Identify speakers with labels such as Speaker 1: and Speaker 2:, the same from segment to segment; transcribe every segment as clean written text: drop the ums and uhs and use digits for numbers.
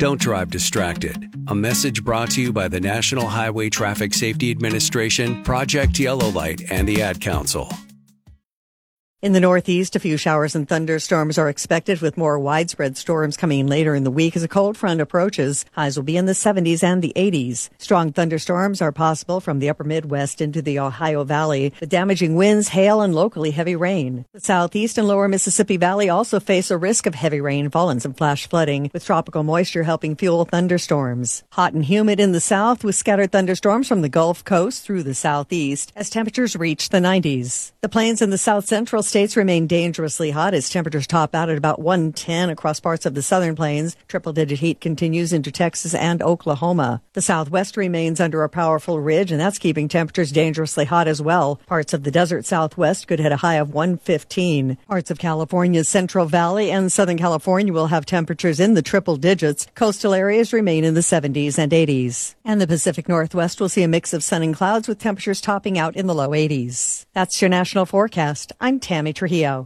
Speaker 1: Don't drive distracted. A message brought to you by the National Highway Traffic Safety Administration, Project Yellow Light, and the Ad Council.
Speaker 2: In the Northeast, a few showers and thunderstorms are expected, with more widespread storms coming later in the week as a cold front approaches. Highs will be in the 70s and the 80s. Strong thunderstorms are possible from the upper Midwest into the Ohio Valley, with damaging winds, hail, and locally heavy rain. The Southeast and lower Mississippi Valley also face a risk of heavy rainfall and some flash flooding, with tropical moisture helping fuel thunderstorms. Hot and humid in the south, with scattered thunderstorms from the Gulf Coast through the southeast as temperatures reach the 90s. The plains in the south central states remain dangerously hot as temperatures top out at about 110 across parts of the southern plains. Triple-digit heat continues into Texas and Oklahoma. The southwest remains under a powerful ridge, and that's keeping temperatures dangerously hot as well. Parts of the desert southwest could hit a high of 115. Parts of California's Central Valley and Southern California will have temperatures in the triple digits. Coastal areas remain in the 70s and 80s. And the Pacific Northwest will see a mix of sun and clouds, with temperatures topping out in the low 80s. That's your national forecast. I'm Tammy Trujillo.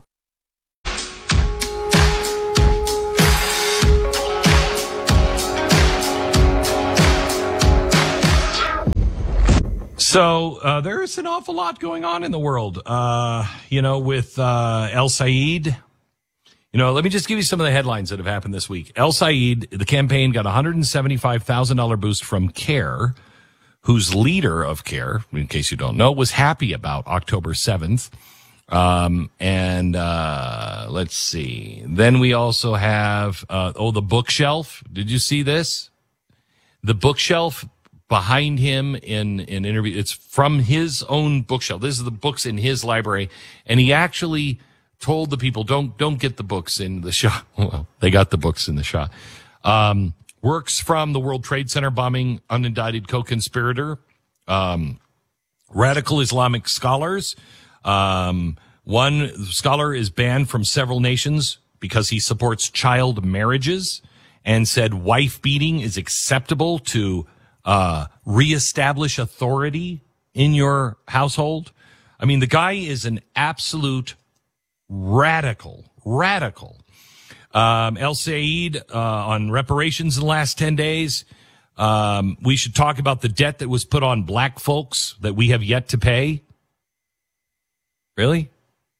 Speaker 3: So there's an awful lot going on in the world, with El Sayed. Let me just give you some of the headlines that have happened this week. El Sayed, the campaign got a $175,000 boost from CARE, whose leader of CARE, in case you don't know, was happy about October 7th. Let's see. Then we also have, the bookshelf. Did you see this? The bookshelf behind him in an interview. It's from his own bookshelf. This is the books in his library. And he actually told the people, don't get the books in the shot. Well, they got the books in the shot. Works from the World Trade Center bombing, unindicted co-conspirator, radical Islamic scholars. One scholar is banned from several nations because he supports child marriages and said wife beating is acceptable to reestablish authority in your household. I mean, the guy is an absolute radical. El Sayed on reparations in the last 10 days. We should talk about the debt that was put on black folks that we have yet to pay. Really?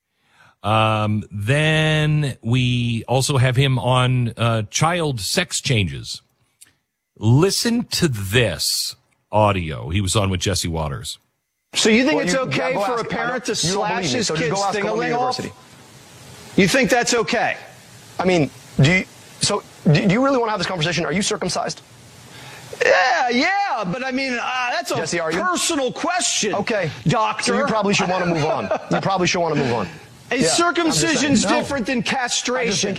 Speaker 3: Then we also have him on child sex changes. Listen to this audio. He was on with Jesse Waters.
Speaker 4: So you think it's okay for a parent to slash his kid's thing-a-ling off? You think that's okay?
Speaker 5: I mean, do you really want to have this conversation? Are you circumcised?
Speaker 4: Yeah, but I mean, that's a
Speaker 5: Jesse,
Speaker 4: personal question.
Speaker 5: Okay.
Speaker 4: Doctor.
Speaker 5: So you probably should want to move on.
Speaker 4: Circumcision's different than castration.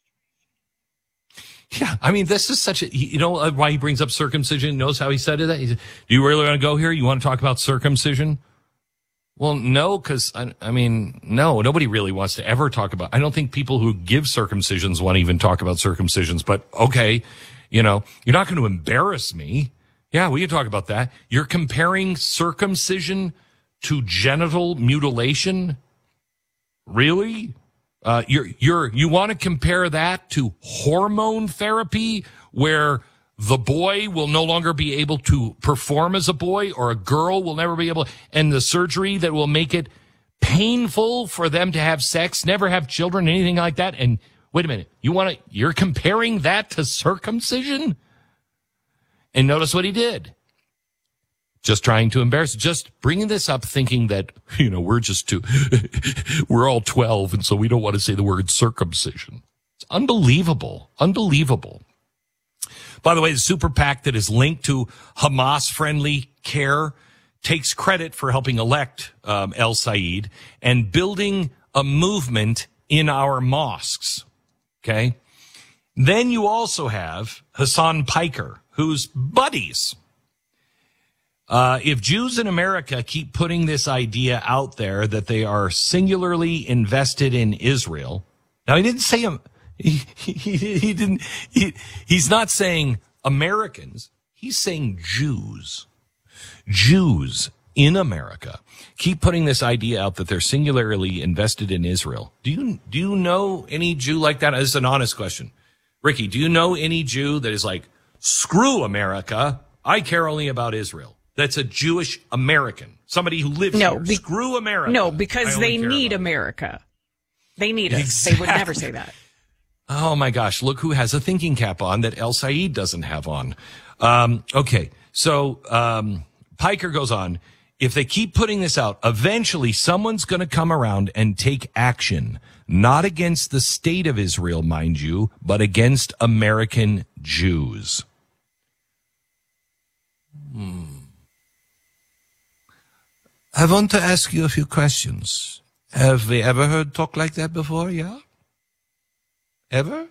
Speaker 3: Yeah, I mean, this is such a, why he brings up circumcision, knows how he said it? He said, do you really want to go here? You want to talk about circumcision? Well, no, because, no, nobody really wants to ever talk about, I don't think people who give circumcisions want to even talk about circumcisions, but okay, you're not going to embarrass me. Yeah, we can talk about that. You're comparing circumcision to genital mutilation? Really? You want to compare that to hormone therapy, where the boy will no longer be able to perform as a boy, or a girl will never be able, and the surgery that will make it painful for them to have sex, never have children, anything like that? And wait a minute, you're comparing that to circumcision? And notice what he did. Just trying to embarrass, just bringing this up, thinking that, we're all 12, and so we don't want to say the word circumcision. It's unbelievable. By the way, the super PAC that is linked to Hamas-friendly CARE takes credit for helping elect El Sayed and building a movement in our mosques. Okay? Then you also have Hassan Piker, who's buddies. If Jews in America keep putting this idea out there that they are singularly invested in Israel, now he didn't say he's not saying Americans, he's saying Jews in America keep putting this idea out that they're singularly invested in Israel. Do you know any Jew like that? This is an honest question. Ricky, do you know any Jew that is like, screw America, I care only about Israel? That's a Jewish American, somebody who lives here. Screw America.
Speaker 6: No, because they need America. They need us.
Speaker 3: Exactly.
Speaker 6: They would never say that.
Speaker 3: Oh, my gosh. Look who has a thinking cap on that El Said doesn't have on. Okay. So Piker goes on. If they keep putting this out, eventually someone's going to come around and take action, not against the state of Israel, mind you, but against American Jews. I want to ask you a few questions. Have we ever heard talk like that before? Yeah? Ever?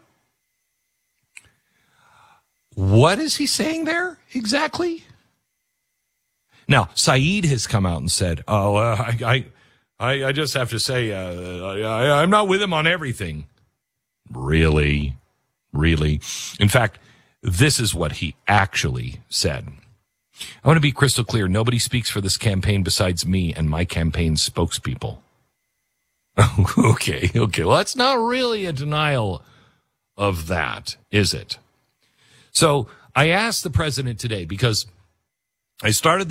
Speaker 3: What is he saying there exactly? Now, Said has come out and said, I just have to say, I'm not with him on everything. Really? Really? In fact, this is what he actually said. I want to be crystal clear. Nobody speaks for this campaign besides me and my campaign spokespeople. Okay. Well, that's not really a denial of that, is it? So I asked the president today because I started